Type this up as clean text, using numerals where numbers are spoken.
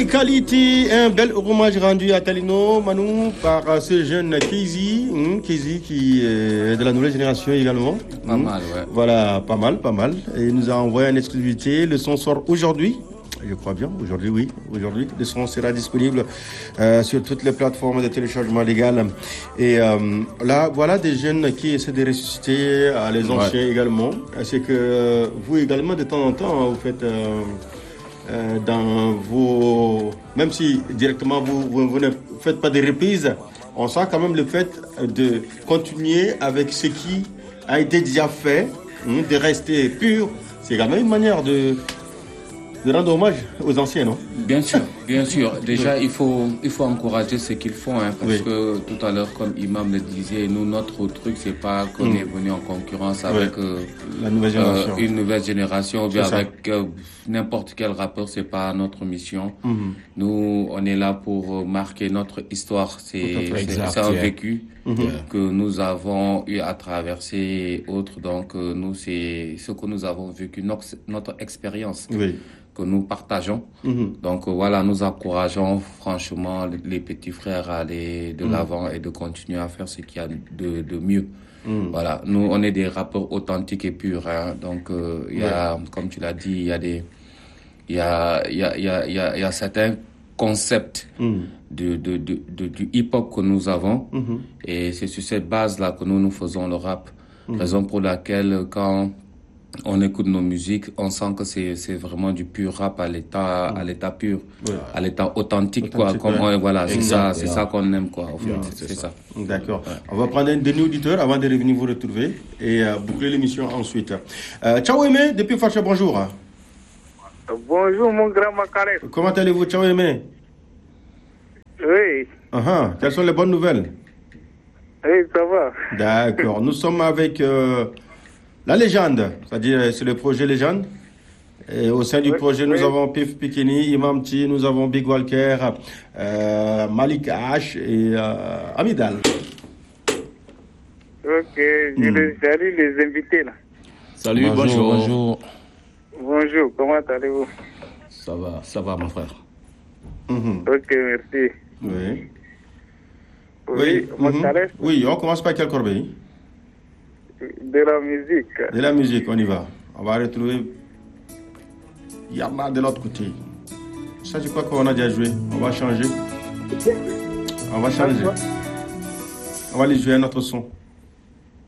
Qualité, un bel hommage rendu à Talino, Manou, par ce jeune Kezi, qui est de la nouvelle génération également. Pas mal, ouais. Voilà, pas mal. Et il nous a envoyé une exclusivité. Le son sort aujourd'hui. Je crois bien, aujourd'hui, oui. Aujourd'hui, le son sera disponible sur toutes les plateformes de téléchargement légal. Et là, voilà des jeunes qui essaient de ressusciter les anciens également. C'est que vous également, de temps en temps, vous faites... dans vos... Même si directement vous ne faites pas de reprises, on sent quand même le fait de continuer avec ce qui a été déjà fait, de rester pur. C'est quand même une manière de rendre hommage aux anciens, non? Bien sûr. Déjà, il faut encourager ce qu'ils font, parce que tout à l'heure, comme Imam le disait, nous, notre truc, c'est pas qu'on est venu en concurrence avec la nouvelle génération. Une nouvelle génération, ou bien avec n'importe quel rappeur, c'est pas notre mission. Nous, on est là pour marquer notre histoire. C'est un vécu que nous avons eu à traverser et autres. Donc, nous, c'est ce que nous avons vécu, notre expérience. Que nous partageons. Donc voilà, nous encourageons franchement les petits frères à aller de l'avant et de continuer à faire ce qu'il y a de mieux. Voilà, nous on est des rappeurs authentiques et purs. Donc il y a, comme tu l'as dit, il y a certains concepts du hip-hop que nous avons et c'est sur cette base-là que nous faisons le rap. Raison pour laquelle quand on écoute nos musiques, on sent que c'est vraiment du pur rap à l'état pur, à l'état authentique quoi. Comme c'est ça qu'on aime quoi. En fait, c'est ça. D'accord. On va prendre un dernier auditeur avant de revenir vous retrouver et boucler l'émission ensuite. Ciao Aimé, depuis Facha, bonjour. Bonjour mon grand Macaré. Comment allez-vous, Ciao Aimé? Oui. Quelles sont les bonnes nouvelles? Oui, ça va. D'accord. Nous sommes avec la légende, c'est-à-dire c'est le projet légende. Et au sein du projet, nous avons Pif Pikini, Imam T, nous avons Big Walker, Malik H et Amidal. Ok, je salue les invités là. Salut, bonjour. Bonjour, comment allez-vous? Ça va mon frère. Ok, merci. Oui, on commence par quelle corbeille? De la musique. De la musique, on y va. On va retrouver Yama de l'autre côté. Ça, je crois qu'on a déjà joué. On va changer. On va les jouer à notre son.